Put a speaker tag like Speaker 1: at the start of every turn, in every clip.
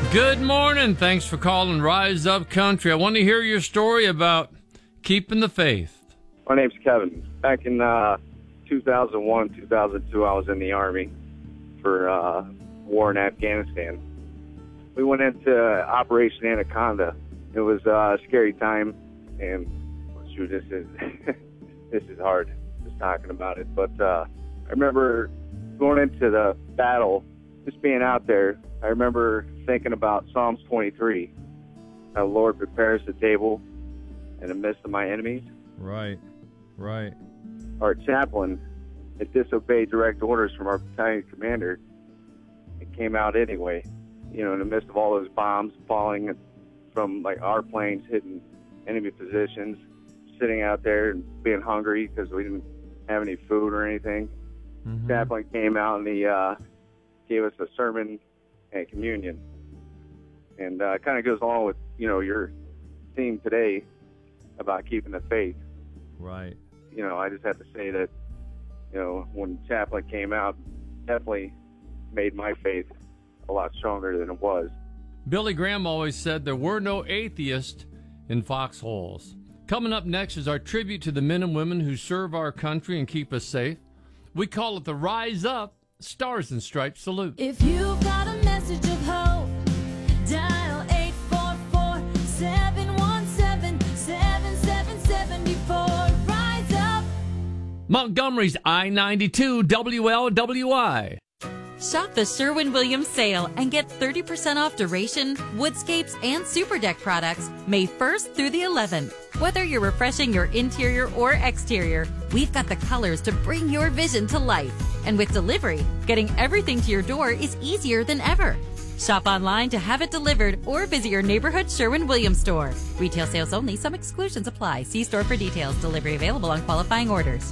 Speaker 1: Good morning. Thanks for calling Rise Up Country. I want to hear your story about keeping the faith.
Speaker 2: My name's Kevin. Back in 2001, 2002, I was in the Army for war in Afghanistan. We went into Operation Anaconda. It was a scary time, and shoot, this is hard just talking about it. But I remember going into the battle, just being out there. I remember thinking about Psalms 23. The Lord prepares the table in the midst of my enemies.
Speaker 1: Right.
Speaker 2: Our chaplain had disobeyed direct orders from our battalion commander. It came out anyway, in the midst of all those bombs falling from like our planes hitting enemy positions, sitting out there and being hungry because we didn't have any food or anything. Mm-hmm. Chaplain came out and he gave us a sermon and communion. And it kind of goes along with, your theme today about keeping the faith.
Speaker 1: Right.
Speaker 2: I just have to say that, when Chaplain came out, definitely made my faith a lot stronger than it was.
Speaker 1: Billy Graham always said there were no atheists in foxholes. Coming up next is our tribute to the men and women who serve our country and keep us safe. We call it the Rise Up Stars and Stripes Salute.
Speaker 3: If you've got a message of hope, dial 844-717-7774. Rise up.
Speaker 1: Montgomery's I-92 WLWI.
Speaker 4: Shop the Sherwin-Williams sale and get 30% off Duration, Woodscapes, and Super Deck products May 1st through the 11th. Whether you're refreshing your interior or exterior, we've got the colors to bring your vision to life. And with delivery, getting everything to your door is easier than ever. Shop online to have it delivered or visit your neighborhood Sherwin-Williams store. Retail sales only. Some exclusions apply. See store for details. Delivery available on qualifying orders.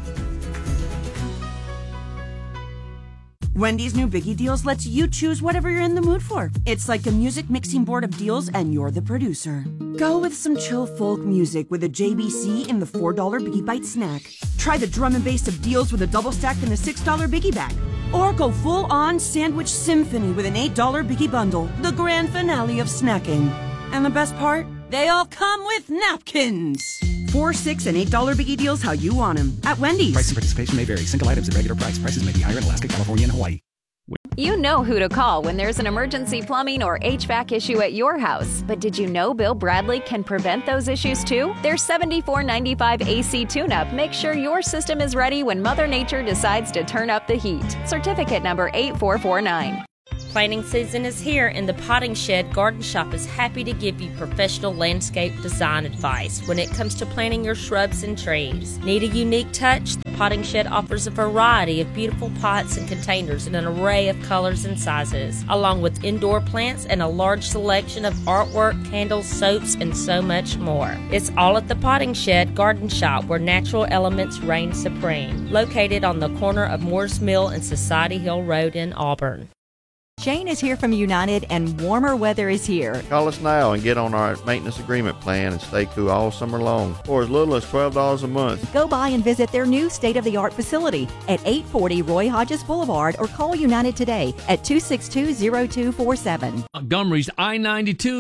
Speaker 5: Wendy's new Biggie Deals lets you choose whatever you're in the mood for. It's like a music mixing board of deals and you're the producer. Go with some chill folk music with a JBC in the $4 Biggie Bite snack. Try the drum and bass of deals with a double stack in the $6 Biggie bag. Or go full-on sandwich symphony with an $8 Biggie bundle, the grand finale of snacking. And the best part? They all come with napkins. $4, $6, and $8 Biggie Deals how you want them. At Wendy's.
Speaker 6: Price and participation may vary. Single items at regular price. Prices may be higher in Alaska, California, and Hawaii.
Speaker 7: You know who to call when there's an emergency plumbing or HVAC issue at your house. But did you know Bill Bradley can prevent those issues too? Their $74.95 AC tune-up makes sure your system is ready when Mother Nature decides to turn up the heat. Certificate number 8449.
Speaker 8: Planting season is here, and the Potting Shed Garden Shop is happy to give you professional landscape design advice when it comes to planting your shrubs and trees. Need a unique touch? The Potting Shed offers a variety of beautiful pots and containers in an array of colors and sizes, along with indoor plants and a large selection of artwork, candles, soaps, and so much more. It's all at the Potting Shed Garden Shop, where natural elements reign supreme, located on the corner of Moores Mill and Society Hill Road in Auburn.
Speaker 9: Shane is here from United, and warmer weather is here.
Speaker 10: Call us now and get on our maintenance agreement plan and stay cool all summer long for as little as $12 a month.
Speaker 9: Go by and visit their new state-of-the-art facility at 840 Roy Hodges Boulevard or call United today at 262-0247.
Speaker 1: Montgomery's I-92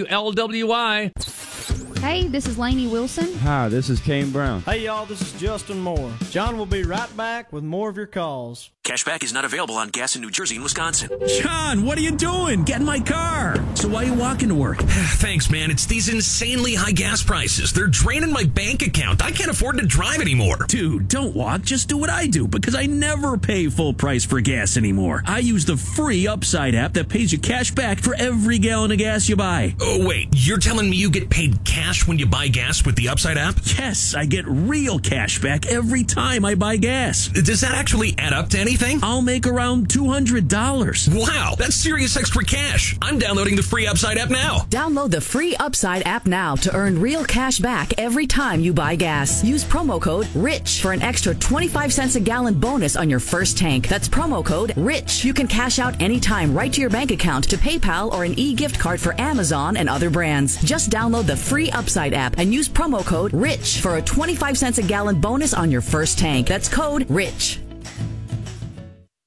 Speaker 1: WLWI.
Speaker 11: Hey, this is Lainey Wilson.
Speaker 12: Hi, this is Kane Brown.
Speaker 13: Hey, y'all, this is Justin Moore. John will be right back with more of your calls.
Speaker 14: Cashback is not available on gas in New Jersey and Wisconsin.
Speaker 15: John, what are you doing? Get in my car. So why are you walking to work?
Speaker 14: Thanks, man. It's these insanely high gas prices. They're draining my bank account. I can't afford to drive anymore.
Speaker 15: Dude, don't walk. Just do what I do, because I never pay full price for gas anymore. I use the free Upside app that pays you cash back for every gallon of gas you buy.
Speaker 14: Oh, wait. You're telling me you get paid cash when you buy gas with the Upside app?
Speaker 15: Yes, I get real cash back every time I buy gas.
Speaker 14: Does that actually add up to anything?
Speaker 15: I'll make around $200.
Speaker 14: Wow, that's serious extra cash. I'm downloading the free Upside app now.
Speaker 16: Download the free Upside app now to earn real cash back every time you buy gas. Use promo code RICH for an extra 25 cents a gallon bonus on your first tank. That's promo code RICH. You can cash out anytime right to your bank account, to PayPal, or an e-gift card for Amazon and other brands. Just download the free Upside app and use promo code RICH for a 25 cents a gallon bonus on your first tank. That's code RICH.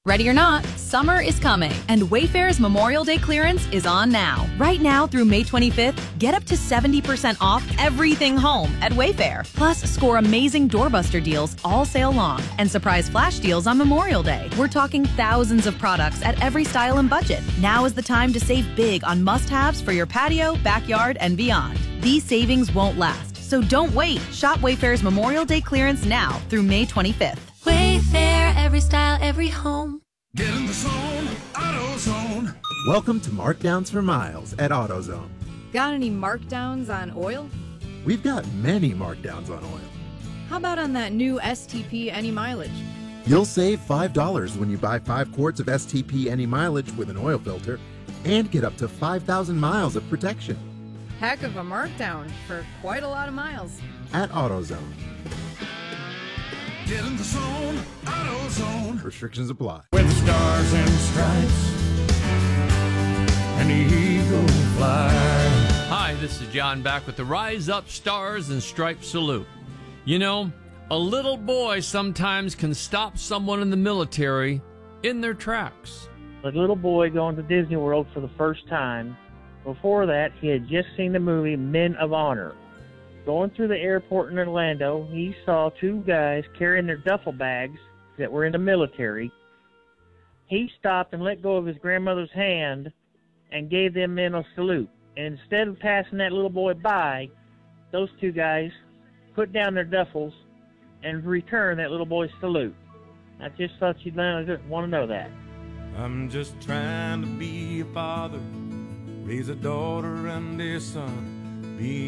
Speaker 12: Ready or not, summer is coming, and Wayfair's Memorial Day clearance is on now. Right now through May 25th, get up to 70% off everything home at Wayfair. Plus, score amazing doorbuster deals all sale long and surprise flash deals on Memorial Day. We're talking thousands of products at every style and budget. Now is the time to save big on must-haves for your patio, backyard, and beyond. These savings won't last, so don't wait. Shop Wayfair's Memorial Day clearance now through May 25th.
Speaker 3: Wayfair, every style, every home.
Speaker 17: Get in the zone, AutoZone.
Speaker 18: Welcome to Markdowns for Miles at AutoZone.
Speaker 19: Got any markdowns on oil?
Speaker 18: We've got many markdowns on oil.
Speaker 19: How about on that new STP Any Mileage?
Speaker 18: You'll save $5 when you buy 5 quarts of STP Any Mileage with an oil filter and get up to 5,000 miles of protection.
Speaker 19: Heck of a markdown for quite a lot of miles.
Speaker 18: At AutoZone.
Speaker 17: Get in the zone, AutoZone.
Speaker 18: Restrictions apply.
Speaker 17: With stars and stripes, an eagle fly.
Speaker 1: Hi, this is John back with the Rise Up Stars and Stripes salute. You know, a little boy sometimes can stop someone in the military in their tracks.
Speaker 20: A little boy going to Disney World for the first time. Before that, he had just seen the movie Men of Honor. Going through the airport in Orlando, he saw 2 guys carrying their duffel bags that were in the military. He stopped and let go of his grandmother's hand and gave them men a salute. And instead of passing that little boy by, those 2 guys put down their duffels and returned that little boy's salute. I just thought you'd want to know that.
Speaker 17: I'm just trying to be a father, raise a daughter and a son. Be